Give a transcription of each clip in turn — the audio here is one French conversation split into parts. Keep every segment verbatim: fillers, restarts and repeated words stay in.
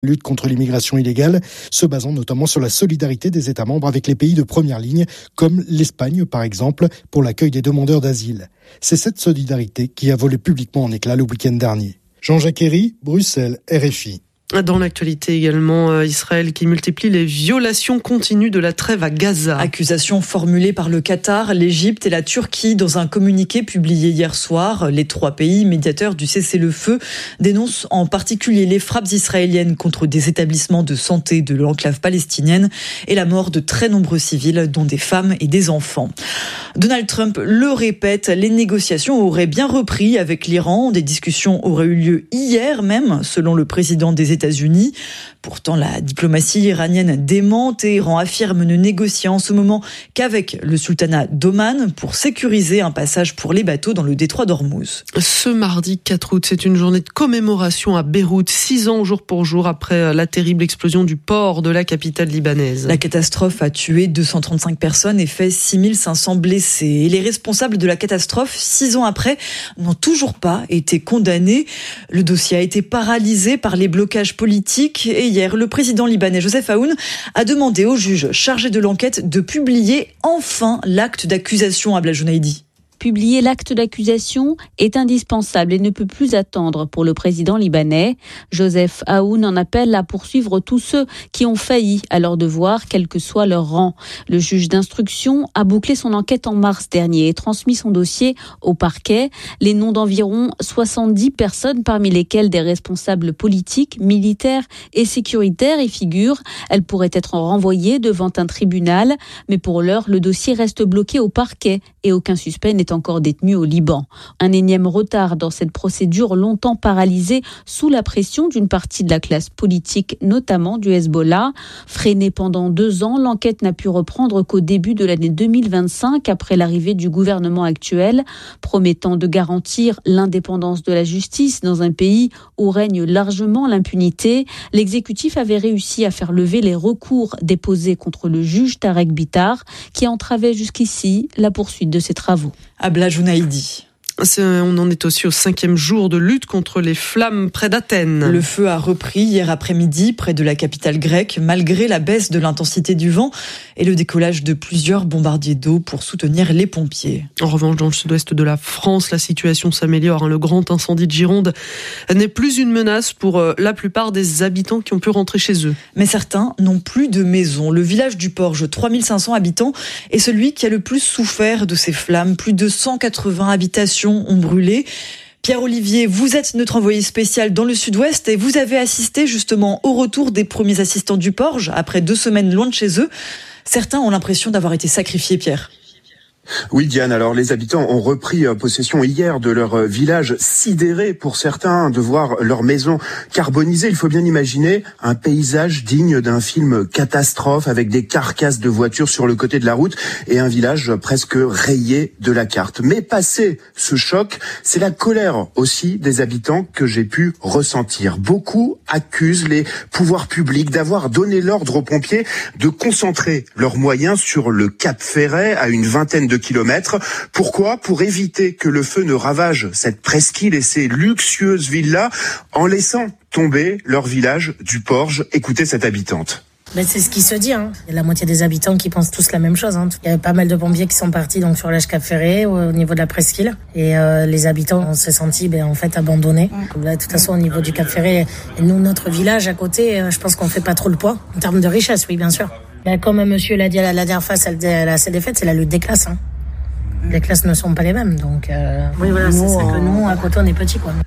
Lutte contre l'immigration illégale, se basant notamment sur la solidarité des États membres avec les pays de première ligne, comme l'Espagne par exemple, pour l'accueil des demandeurs d'asile. C'est cette solidarité qui a volé publiquement en éclats le week-end dernier. Jean-Jacques Herry, Bruxelles, R F I. Dans l'actualité également, Israël qui multiplie les violations continues de la trêve à Gaza. Accusation formulée par le Qatar, l'Égypte et la Turquie dans un communiqué publié hier soir. Les trois pays médiateurs du cessez-le-feu dénoncent en particulier les frappes israéliennes contre des établissements de santé de l'enclave palestinienne et la mort de très nombreux civils, dont des femmes et des enfants. Donald Trump le répète, les négociations auraient bien repris avec l'Iran. Des discussions auraient eu lieu hier même, selon le président des États-Unis. États-Unis. Pourtant, la diplomatie iranienne dément. Téhéran affirme ne négocier en ce moment qu'avec le sultanat d'Oman pour sécuriser un passage pour les bateaux dans le détroit d'Ormuz. Ce mardi quatre août, c'est une journée de commémoration à Beyrouth, six ans jour pour jour après la terrible explosion du port de la capitale libanaise. La catastrophe a tué deux cent trente-cinq personnes et fait six mille cinq cents blessés. Et les responsables de la catastrophe, six ans après, n'ont toujours pas été condamnés. Le dossier a été paralysé par les blocages politique. Et hier, le président libanais Joseph Aoun a demandé au juge chargé de l'enquête de publier enfin l'acte d'accusation à Blajounaïdi. Publier l'acte d'accusation est indispensable et ne peut plus attendre pour le président libanais. Joseph Aoun en appelle à poursuivre tous ceux qui ont failli à leur devoir, quel que soit leur rang. Le juge d'instruction a bouclé son enquête en mars dernier et transmis son dossier au parquet. Les noms d'environ soixante-dix personnes, parmi lesquelles des responsables politiques, militaires et sécuritaires y figurent. Elles pourraient être renvoyées devant un tribunal, mais pour l'heure, le dossier reste bloqué au parquet et aucun suspect n'est encore détenu au Liban. Un énième retard dans cette procédure longtemps paralysée sous la pression d'une partie de la classe politique, notamment du Hezbollah. Freinée pendant deux ans, l'enquête n'a pu reprendre qu'au début de l'année deux mille vingt-cinq, après l'arrivée du gouvernement actuel, promettant de garantir l'indépendance de la justice dans un pays où règne largement l'impunité. L'exécutif avait réussi à faire lever les recours déposés contre le juge Tarek Bitar, qui entravait jusqu'ici la poursuite de ses travaux. À Blajounaïdi. On en est aussi au cinquième jour de lutte contre les flammes près d'Athènes. Le feu a repris hier après-midi près de la capitale grecque, malgré la baisse de l'intensité du vent et le décollage de plusieurs bombardiers d'eau pour soutenir les pompiers. En revanche, dans le sud-ouest de la France, la situation s'améliore. Le grand incendie de Gironde n'est plus une menace pour la plupart des habitants qui ont pu rentrer chez eux. Mais certains n'ont plus de maison. Le village du Porge, trois mille cinq cents habitants, est celui qui a le plus souffert de ces flammes. Plus de cent quatre-vingts habitations ont brûlé. Pierre-Olivier, vous êtes notre envoyé spécial dans le sud-ouest et vous avez assisté justement au retour des premiers assistants du Porge après deux semaines loin de chez eux. Certains ont l'impression d'avoir été sacrifiés, Pierre. Oui, Diane, alors les habitants ont repris possession hier de leur village, sidérés pour certains de voir leur maison carbonisée. Il faut bien imaginer un paysage digne d'un film catastrophe avec des carcasses de voitures sur le côté de la route et un village presque rayé de la carte. Mais passé ce choc, c'est la colère aussi des habitants que j'ai pu ressentir. Beaucoup accusent les pouvoirs publics d'avoir donné l'ordre aux pompiers de concentrer leurs moyens sur le Cap Ferret à une vingtaine de kilomètres. Pourquoi ? Pour éviter que le feu ne ravage cette presqu'île et ces luxueuses villas en laissant tomber leur village du Porge. Écoutez cette habitante. Ben c'est ce qui se dit. Hein. Il y a la moitié des habitants qui pensent tous la même chose. Hein. Il y a pas mal de pompiers qui sont partis donc sur l'âge Cap Ferret au, au niveau de la presqu'île. Et euh, les habitants, on s'est sentis ben, en fait abandonnés. Mmh. Là, de toute façon, au niveau du Cap Ferret, et nous, notre village à côté, euh, je pense qu'on fait pas trop le poids. En termes de richesse, oui, bien sûr. Là, comme monsieur l'a dit à la, la dernière fois, elle, elle a ses défaites, c'est la lutte des classes. Hein. Les classes ne sont pas les mêmes. Donc, euh, oui, voilà, nous, c'est ça que nous, à côté, on est petits, quoi.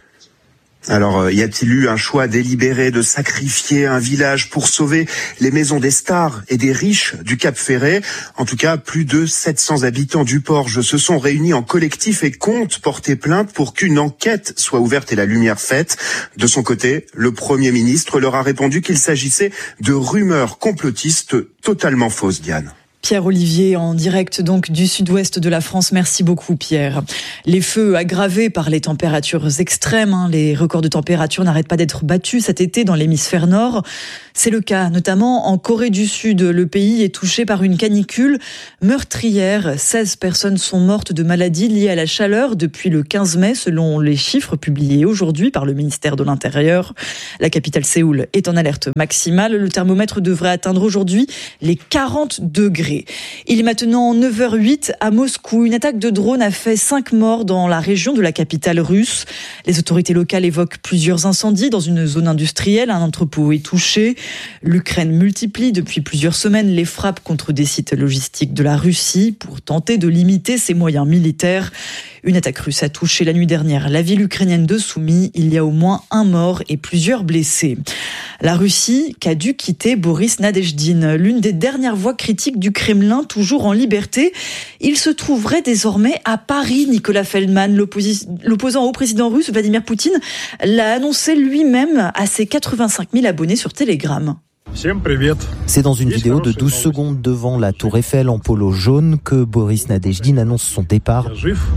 Alors, y a-t-il eu un choix délibéré de sacrifier un village pour sauver les maisons des stars et des riches du Cap Ferret ? En tout cas, plus de sept cents habitants du Porge se sont réunis en collectif et comptent porter plainte pour qu'une enquête soit ouverte et la lumière faite. De son côté, le Premier ministre leur a répondu qu'il s'agissait de rumeurs complotistes totalement fausses, Diane. Pierre Olivier en direct donc du sud-ouest de la France. Merci beaucoup Pierre. Les feux aggravés par les températures extrêmes, hein, les records de température n'arrêtent pas d'être battus cet été dans l'hémisphère nord. C'est le cas notamment en Corée du Sud. Le pays est touché par une canicule meurtrière. seize personnes sont mortes de maladies liées à la chaleur depuis le quinze mai selon les chiffres publiés aujourd'hui par le ministère de l'Intérieur. La capitale Séoul est en alerte maximale. Le thermomètre devrait atteindre aujourd'hui les quarante degrés. Il est maintenant neuf heures huit à Moscou. Une attaque de drone a fait cinq morts dans la région de la capitale russe. Les autorités locales évoquent plusieurs incendies dans une zone industrielle. Un entrepôt est touché. L'Ukraine multiplie depuis plusieurs semaines les frappes contre des sites logistiques de la Russie pour tenter de limiter ses moyens militaires. Une attaque russe a touché la nuit dernière la ville ukrainienne de Soumy. Il y a au moins un mort et plusieurs blessés. La Russie qu'a dû quitter Boris Nadezhdin, l'une des dernières voix critiques du Kremlin, toujours en liberté. Il se trouverait désormais à Paris. Nicolas Feldman, l'opposant au président russe Vladimir Poutine, l'a annoncé lui-même à ses quatre-vingt-cinq mille abonnés sur Telegram. C'est dans une vidéo de douze secondes devant la Tour Eiffel en polo jaune que Boris Nadezhdin annonce son départ.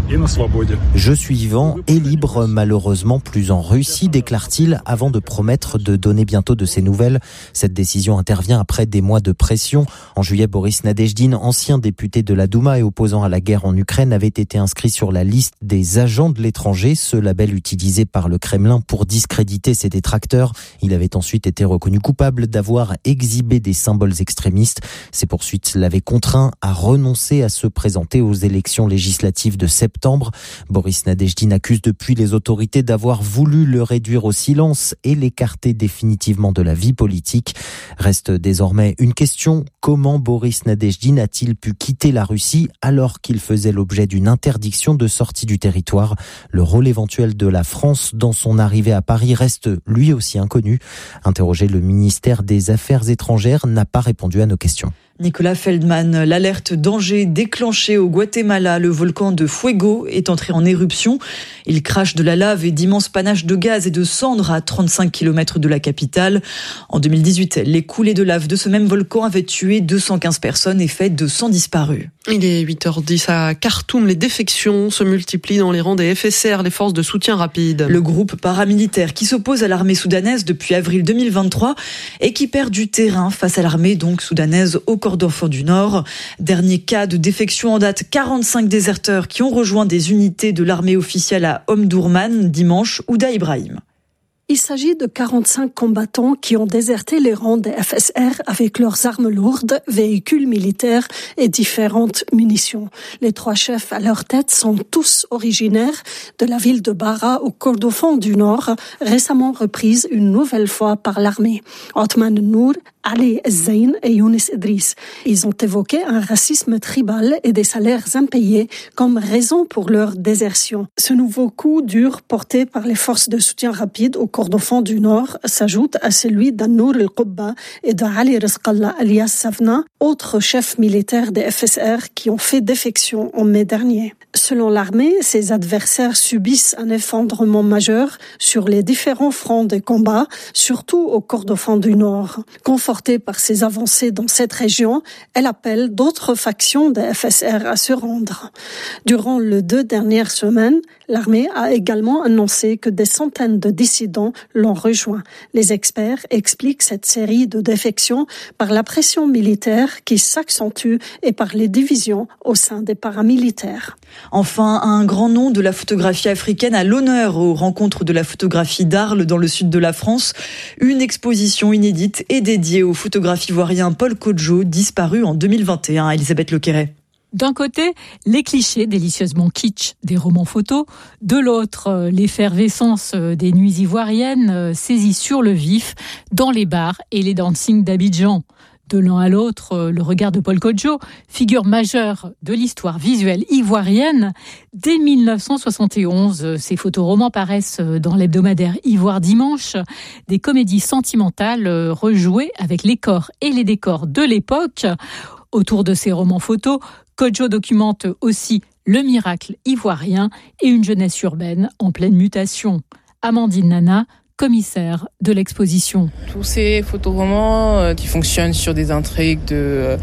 Je suis vivant et libre, malheureusement plus en Russie, déclare-t-il, avant de promettre de donner bientôt de ses nouvelles. Cette décision intervient après des mois de pression. En juillet, Boris Nadezhdin, ancien député de la Douma et opposant à la guerre en Ukraine, avait été inscrit sur la liste des agents de l'étranger, ce label utilisé par le Kremlin pour discréditer ses détracteurs. Il avait ensuite été reconnu coupable d'avoir exhibé des symboles extrémistes. Ces poursuites l'avaient contraint à renoncer à se présenter aux élections législatives de septembre. Boris Nadezhdin accuse depuis les autorités d'avoir voulu le réduire au silence et l'écarter définitivement de la vie politique. Reste désormais une question: comment Boris Nadezhdin a-t-il pu quitter la Russie alors qu'il faisait l'objet d'une interdiction de sortie du territoire? Le rôle éventuel de la France dans son arrivée à Paris reste lui aussi inconnu. Interrogé, le ministère des Affaires étrangères n'a pas répondu à nos questions. Nicolas Feldman, l'alerte danger déclenchée au Guatemala. Le volcan de Fuego est entré en éruption. Il crache de la lave et d'immenses panaches de gaz et de cendres à trente-cinq kilomètres de la capitale. En deux mille dix-huit, les coulées de lave de ce même volcan avaient tué deux cent quinze personnes et fait deux cents disparus. Il est huit heures dix à Khartoum. Les défections se multiplient dans les rangs des F S R, les forces de soutien rapide. Le groupe paramilitaire qui s'oppose à l'armée soudanaise depuis avril deux mille vingt-trois et qui perd du terrain face à l'armée donc soudanaise au Kordofan du Nord. Dernier cas de défection en date, quarante-cinq déserteurs qui ont rejoint des unités de l'armée officielle à Omdurman dimanche. Ouda Ibrahim. Il s'agit de quarante-cinq combattants qui ont déserté les rangs des F S R avec leurs armes lourdes, véhicules militaires et différentes munitions. Les trois chefs à leur tête sont tous originaires de la ville de Bara au Kordofan du Nord, récemment reprise une nouvelle fois par l'armée. Othman Nour, Ali Zayn et Younis Idriss. Ils ont évoqué un racisme tribal et des salaires impayés comme raison pour leur désertion. Ce nouveau coup dur porté par les forces de soutien rapide au Kordofan du Nord s'ajoute à celui d'Anour el-Qubba et d'Ali Rizqallah alias Savna, autres chefs militaires des F S R qui ont fait défection en mai dernier. Selon l'armée, ses adversaires subissent un effondrement majeur sur les différents fronts de combat, surtout au Kordofan du Nord. Confortée par ses avancées dans cette région, elle appelle d'autres factions des F S R à se rendre. Durant les deux dernières semaines, l'armée a également annoncé que des centaines de dissidents l'ont rejoint. Les experts expliquent cette série de défections par la pression militaire qui s'accentue et par les divisions au sein des paramilitaires. Enfin, un grand nom de la photographie africaine à l'honneur aux rencontres de la photographie d'Arles dans le sud de la France. Une exposition inédite est dédiée au photographe ivoirien Paul Kodjo, disparu en deux mille vingt et un. Elisabeth Lequeret. D'un côté, les clichés délicieusement kitsch des romans photos. De l'autre, l'effervescence des nuits ivoiriennes saisies sur le vif dans les bars et les dancings d'Abidjan. De l'un à l'autre, le regard de Paul Kodjo, figure majeure de l'histoire visuelle ivoirienne. Dès mille neuf cent soixante et onze, ces photoromans paraissent dans l'hebdomadaire Ivoire Dimanche, des comédies sentimentales rejouées avec les corps et les décors de l'époque. Autour de ces romans photos, Kodjo documente aussi le miracle ivoirien et une jeunesse urbaine en pleine mutation. Amandine Nana, commissaire de l'exposition. Tous ces photoromans euh, qui fonctionnent sur des intrigues de euh,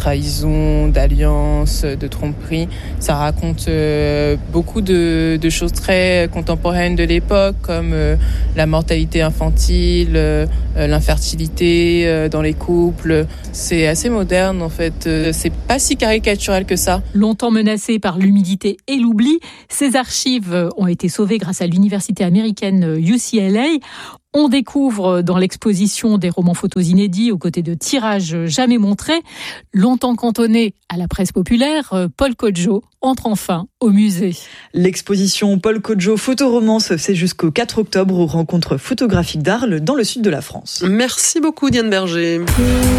trahison, d'alliance, de tromperie. Ça raconte euh, beaucoup de, de choses très contemporaines de l'époque, comme euh, la mortalité infantile, euh, l'infertilité euh, dans les couples. C'est assez moderne en fait, euh, c'est pas si caricatural que ça. Longtemps menacées par l'humidité et l'oubli, ces archives ont été sauvées grâce à l'université américaine U C L A. On découvre dans l'exposition des romans photos inédits aux côtés de tirages jamais montrés. Longtemps cantonné à la presse populaire, Paul Kodjo entre enfin au musée. L'exposition Paul Kodjo Photoromance, c'est jusqu'au quatre octobre aux rencontres photographiques d'Arles dans le sud de la France. Merci beaucoup Diane Berger.